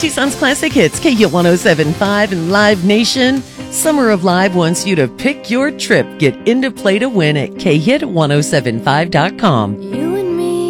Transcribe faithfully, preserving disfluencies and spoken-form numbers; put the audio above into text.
Tucson's Classic Hits, K Hit one oh seven point five and Live Nation. Summer of Live wants you to pick your trip. Get into play to win at K Hit ten seventy-five dot com.